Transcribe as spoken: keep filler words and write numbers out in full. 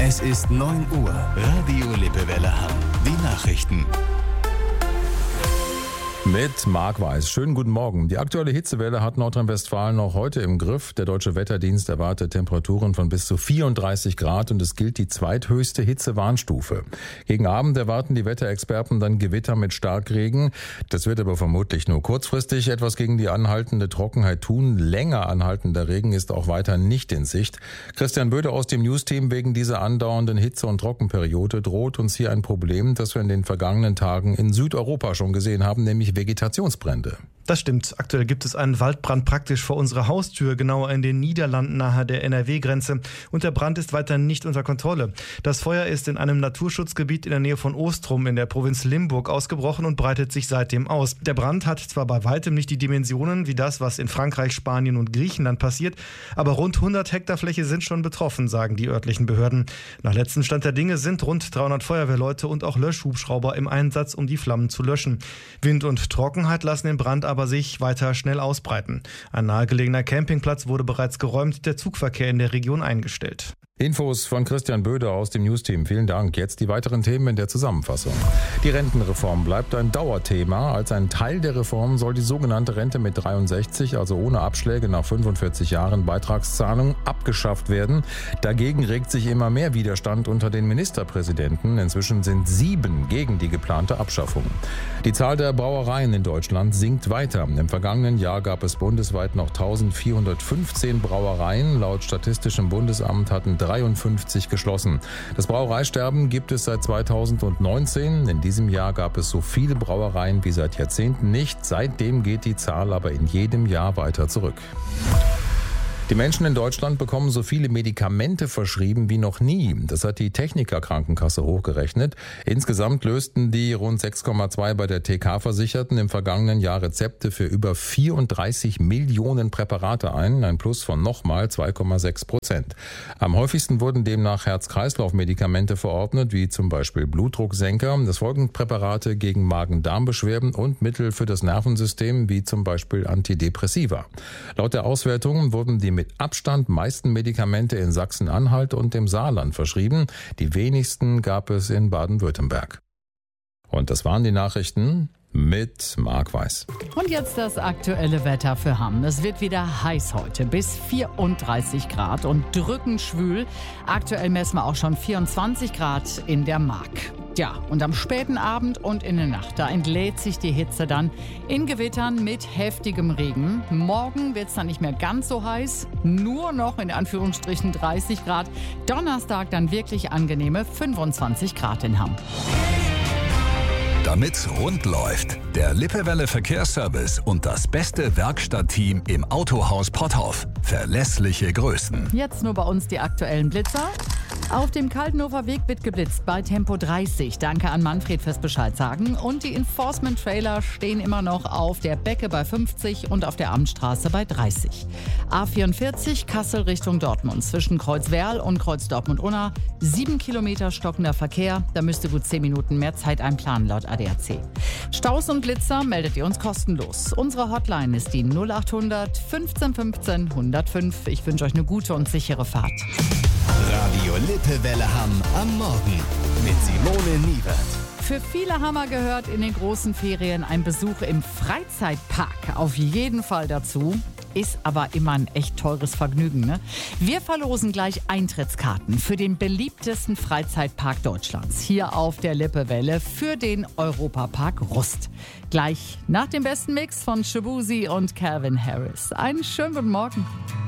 Es ist neun Uhr. Radio Lippewelle Hamm. Die Nachrichten. Mit Marc Weiß. Schönen guten Morgen. Die aktuelle Hitzewelle hat Nordrhein-Westfalen noch heute im Griff. Der Deutsche Wetterdienst erwartet Temperaturen von bis zu vierunddreißig Grad und es gilt die zweithöchste Hitzewarnstufe. Gegen Abend erwarten die Wetterexperten dann Gewitter mit Starkregen. Das wird aber vermutlich nur kurzfristig etwas gegen die anhaltende Trockenheit tun. Länger anhaltender Regen ist auch weiter nicht in Sicht. Christian Böde aus dem News-Team: Wegen dieser andauernden Hitze- und Trockenperiode droht uns hier ein Problem, das wir in den vergangenen Tagen in Südeuropa schon gesehen haben, nämlich Vegetationsbrände. Das stimmt. Aktuell gibt es einen Waldbrand praktisch vor unserer Haustür, genauer in den Niederlanden nahe der N R W-Grenze. Und der Brand ist weiter nicht unter Kontrolle. Das Feuer ist in einem Naturschutzgebiet in der Nähe von Ostrum in der Provinz Limburg ausgebrochen und breitet sich seitdem aus. Der Brand hat zwar bei weitem nicht die Dimensionen wie das, was in Frankreich, Spanien und Griechenland passiert, aber rund hundert Hektar Fläche sind schon betroffen, sagen die örtlichen Behörden. Nach letztem Stand der Dinge sind rund dreihundert Feuerwehrleute und auch Löschhubschrauber im Einsatz, um die Flammen zu löschen. Wind und Trockenheit lassen den Brand aber sich weiter schnell ausbreiten. Ein nahegelegener Campingplatz wurde bereits geräumt, der Zugverkehr in der Region eingestellt. Infos von Christian Böde aus dem News-Team. Vielen Dank. Jetzt die weiteren Themen in der Zusammenfassung. Die Rentenreform bleibt ein Dauerthema. Als ein Teil der Reform soll die sogenannte Rente mit dreiundsechzig, also ohne Abschläge nach fünfundvierzig Jahren Beitragszahlung, abgeschafft werden. Dagegen regt sich immer mehr Widerstand unter den Ministerpräsidenten. Inzwischen sind sieben gegen die geplante Abschaffung. Die Zahl der Brauereien in Deutschland sinkt weiter. Im vergangenen Jahr gab es bundesweit noch eintausendvierhundertfünfzehn Brauereien. Laut Statistischem Bundesamt hatten dreiundfünfzig geschlossen. Das Brauereisterben gibt es seit zweitausendneunzehn. In diesem Jahr gab es so viele Brauereien wie seit Jahrzehnten nicht. Seitdem geht die Zahl aber in jedem Jahr weiter zurück. Die Menschen in Deutschland bekommen so viele Medikamente verschrieben wie noch nie. Das hat die Techniker-Krankenkasse hochgerechnet. Insgesamt lösten die rund sechs Komma zwei bei der T K-Versicherten im vergangenen Jahr Rezepte für über vierunddreißig Millionen Präparate ein, ein Plus von nochmal zwei Komma sechs Prozent. Am häufigsten wurden demnach Herz-Kreislauf-Medikamente verordnet, wie zum Beispiel Blutdrucksenker. Es folgen Präparate gegen Magen-Darm-Beschwerden und Mittel für das Nervensystem, wie zum Beispiel Antidepressiva. Laut der Auswertung wurden die mit Abstand meisten Medikamente in Sachsen-Anhalt und dem Saarland verschrieben. Die wenigsten gab es in Baden-Württemberg. Und das waren die Nachrichten mit Marc Weiß. Und jetzt das aktuelle Wetter für Hamm. Es wird wieder heiß heute, bis vierunddreißig Grad und drückend schwül. Aktuell messen wir auch schon vierundzwanzig Grad in der Mark. Ja, und am späten Abend und in der Nacht, da entlädt sich die Hitze dann in Gewittern mit heftigem Regen. Morgen wird es dann nicht mehr ganz so heiß, nur noch in Anführungsstrichen dreißig Grad. Donnerstag dann wirklich angenehme fünfundzwanzig Grad in Hamm. Damit's rund läuft, der Lippewelle Verkehrsservice und das beste Werkstattteam im Autohaus Potthoff. Verlässliche Größen. Jetzt nur bei uns die aktuellen Blitzer. Auf dem Kaltenhofer Weg wird geblitzt bei Tempo dreißig. Danke an Manfred fürs Bescheid sagen. Und die Enforcement-Trailer stehen immer noch auf der Becke bei fünfzig und auf der Amtsstraße bei dreißig. A vierundvierzig Kassel Richtung Dortmund zwischen Kreuzwerl und Kreuz Dortmund-Unna. Sieben Kilometer stockender Verkehr. Da müsst ihr gut zehn Minuten mehr Zeit einplanen laut A D A C. Staus und Blitzer meldet ihr uns kostenlos. Unsere Hotline ist die null achthundert fünfzehn fünfzehn hundertfünf. Ich wünsche euch eine gute und sichere Fahrt. Radio Lippewelle Hamm am Morgen mit Simone Niewert. Für viele Hammer gehört in den großen Ferien ein Besuch im Freizeitpark auf jeden Fall dazu. Ist aber immer ein echt teures Vergnügen, ne? Wir verlosen gleich Eintrittskarten für den beliebtesten Freizeitpark Deutschlands. Hier auf der Lippewelle für den Europapark Rust. Gleich nach dem besten Mix von Shabuzi und Calvin Harris. Einen schönen guten Morgen.